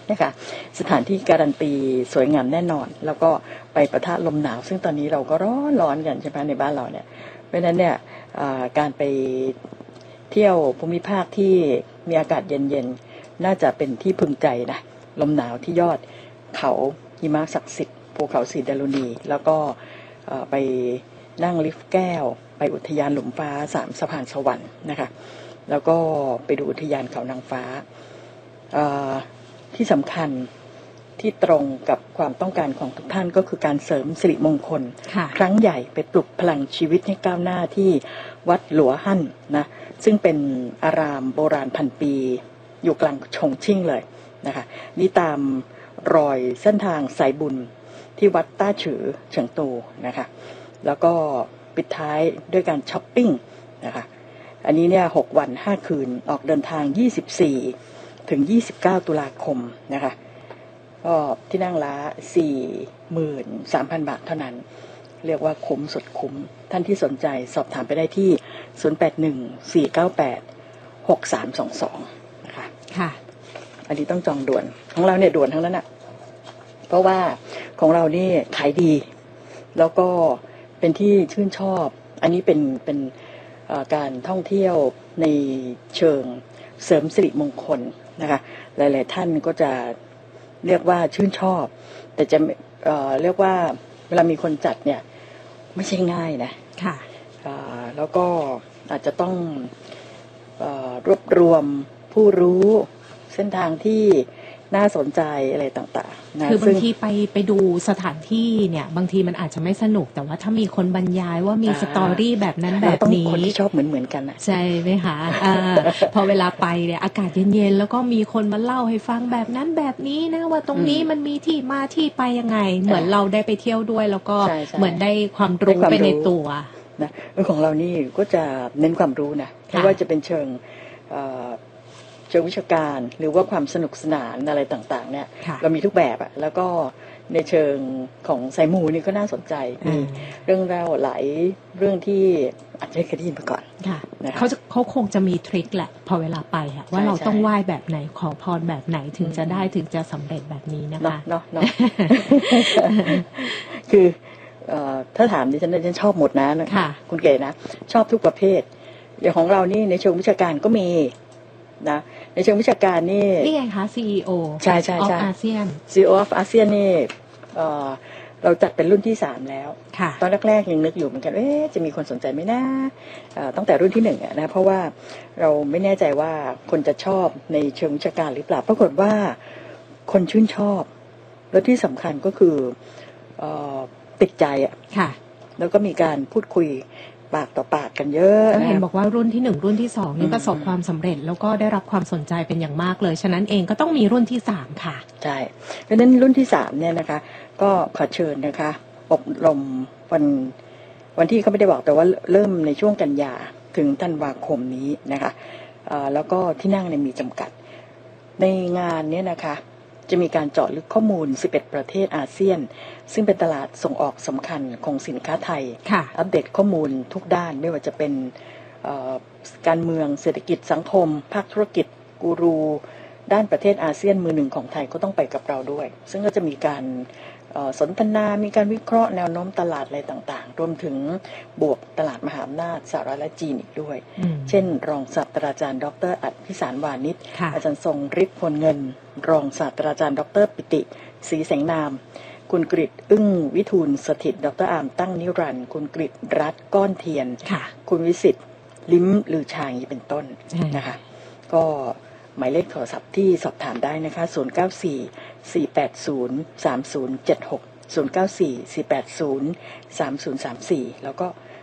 นะคะสถานที่การันตีสวยงามแน่นอนแล้วก็ไปปะทะลมหนาวซึ่งตอนนี้เราก็ร้อนกันใช่ไหมในบ้านเราเนี่ยเพราะฉะนั้นเนี่ยการไปเที่ยวภูมิภาคที่มีอากาศเย็นๆน่าจะเป็นที่พึงใจนะลมหนาวที่ยอดเขาหิมะศักดิ์สิทธิ์ภูเขาสีดารุณีแล้วก็ไปนั่งลิฟต์แก้วไปอุทยานหลุมฟ้า3 สะพานสวรรค์นะคะแล้วก็ไปดูอุทยานเขานางฟ้าที่สำคัญที่ตรงกับความต้องการของทุกท่านก็คือการเสริมสิริมงคลครั้งใหญ่ไปปลุกพลังชีวิตให้ก้าวหน้าที่วัดหลัวหั่นนะซึ่งเป็นอารามโบราณพันปีอยู่กลางชงชิ่งเลยนะคะนี่ตามรอยเส้นทางสายบุญที่วัดต้าฉือเฉิงตูนะคะแล้วก็ปิดท้ายด้วยการช้อปปิ้งนะคะอันนี้เนี่ย6 วัน 5 คืนออกเดินทาง24 ถึง 29 ตุลาคมนะคะก็ที่นั่งละ 43,000 บาทเท่านั้นเรียกว่าคุ้มสุดคุ้มท่านที่สนใจสอบถามไปได้ที่ 0814986322 นะคะค่ะอันนี้ต้องจองด่วนของเราเนี่ยด่วนทั้งนั้นอ่ะเพราะว่าของเรานี่ขายดีแล้วก็เป็นที่ชื่นชอบอันนี้เป็นการท่องเที่ยวในเชิงเสริมสิริมงคลนะคะหลายๆท่านก็จะเรียกว่าชื่นชอบแต่จะเรียกว่าเวลามีคนจัดเนี่ยไม่ใช่ง่ายนะค่ะแล้วก็อาจจะต้องรวบรวมผู้รู้เส้นทางที่น่าสนใจอะไรต่างๆนะคือบางทีไปดูสถานที่เนี่ยบางทีมันอาจจะไม่สนุกแต่ว่าถ้ามีคนบรรยายว่ามีสตอรี่แบบนั้นแบบนี้คนที่ชอบเหมือนกันนะใช่ไหมคะพอเวลาไปเนี่ยอากาศเย็นๆแล้วก็มีคนมาเล่าให้ฟังแบบนั้นแบบนี้นะว่าตรงนี้มันมีที่มาที่ไปยังไงเหมือนเราได้ไปเที่ยวด้วยแล้วก็เหมือนได้ความรู้ไปในตัวนะของเรานี่ก็จะเน้นความรู้นะไม่ว่าจะเป็นเชิงวิชาการหรือว่าความสนุกสนานอะไรต่างๆเนี่ยเรามีทุกแบบอะแล้วก็ในเชิงของสายมูนี่ก็น่าสนใจมีเรื่องราวหลายเรื่องที่อาจจะไม่เคยได้ยินมาก่อนเขาคงจะมีทริคแหละพอเวลาไปอะว่าเราต้องไหว้แบบไหนขอพรแบบไหนถึงจะได้ถึงจะสำเร็จแบบนี้นะคะเนาะคือถ้าถามดิฉันชอบหมดนะคุณเก๋นะชอบทุกประเภทอย่างของเรานี่ในเชิงวิชาการก็มีนะในเชิงวิชาการนี่ไงคะ CEO ใช่ of ASEAN CEO of ASEAN นี่เราจัดเป็นรุ่นที่3แล้วตอนแรกๆยังนึกอยู่เหมือนกันจะมีคนสนใจไหมนะตั้งแต่รุ่นที่1นะเพราะว่าเราไม่แน่ใจว่าคนจะชอบในเชิงวิชาการหรือเปล่าปรากฏว่าคนชื่นชอบแล้วที่สำคัญก็คือติดใจแล้วก็มีการพูดคุยปากต่อปากกันเยอะนะเห็นบอกว่ารุ่นที่1รุ่นที่2นี่ประสบความสำเร็จแล้วก็ได้รับความสนใจเป็นอย่างมากเลยฉะนั้นเองก็ต้องมีรุ่นที่3ค่ะใช่เพราะฉะนั้นรุ่นที่3เนี่ยนะคะก็ขอเชิญนะคะอบรมวันที่เขาไม่ได้บอกแต่ว่าเริ่มในช่วงกันยาถึงธันวาคมนี้นะคะแล้วก็ที่นั่งเนี่ยมีจำกัดในงานเนี่ยนะคะจะมีการเจาะลึกข้อมูล11ประเทศอาเซียนซึ่งเป็นตลาดส่งออกสำคัญของสินค้าไทยอัปเดตข้อมูลทุกด้านไม่ว่าจะเป็นการเมืองเศรษฐกิจสังคมภาคธุรกิจกูรูด้านประเทศอาเซียนมือหนึ่งของไทยก็ต้องไปกับเราด้วยซึ่งก็จะมีการสนทนามีการวิเคราะห์แนวโน้มตลาดอะไรต่างๆรวมถึงบวกตลาดมหาอำนาจสหรัฐและจีนอีกด้วยเช่นรองศาสตราจารย์ดร.อัฏฐพิสารวานิชอาจารย์ทรงฤทธิ์พลเงินรองศาสตราจารย์ดร.ปิติศรีแสงนามคุณกฤษอึ้งวิทูลสถิตดร.อามตั้งนิรันดร์คุณกฤษรัตน์ก้อนเทียนคุณวิสิทธิ์ลิ้มลือชางเป็นต้นนะคะก็หมายเลขโทรศัพท์ที่สอบถามได้นะคะ0944803076 0944803034แล้วก็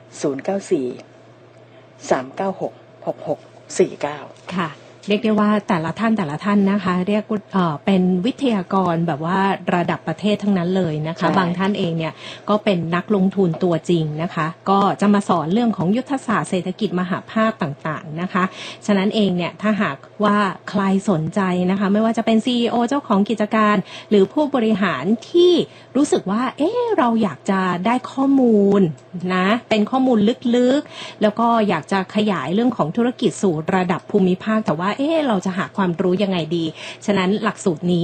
0943966649ค่ะเรียกได้ว่าแต่ละท่านนะคะเรียกเป็นวิทยากรแบบว่าระดับประเทศทั้งนั้นเลยนะคะบางท่านเองเนี่ยก็เป็นนักลงทุนตัวจริงนะคะก็จะมาสอนเรื่องของยุทธศาสตร์เศรษฐกิจมหภาคต่างๆนะคะฉะนั้นเองเนี่ยถ้าหากว่าใครสนใจนะคะไม่ว่าจะเป็น CEO เจ้าของกิจการหรือผู้บริหารที่รู้สึกว่าเราอยากจะได้ข้อมูลนะเป็นข้อมูลลึกๆแล้วก็อยากจะขยายเรื่องของธุรกิจสู่ระดับภูมิภาคแต่ว่าเราจะหาความรู้ยังไงดีฉะนั้นหลักสูตรนี้